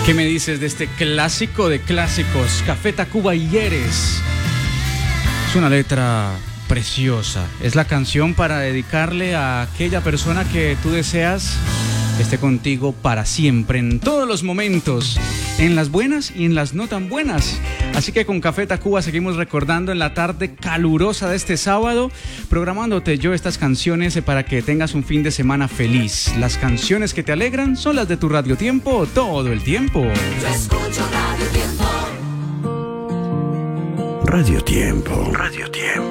¿Qué me dices de este clásico de clásicos, Café Tacuba y Eres? Es una letra preciosa. Es la canción para dedicarle a aquella persona que tú deseas esté contigo para siempre, en todos los momentos, en las buenas y en las no tan buenas. Así que con Café Tacuba seguimos recordando en la tarde calurosa de este sábado, programándote yo estas canciones para que tengas un fin de semana feliz. Las canciones que te alegran son las de tu Radio Tiempo todo el tiempo. Yo escucho Radio Tiempo. Radio Tiempo. Radio Tiempo.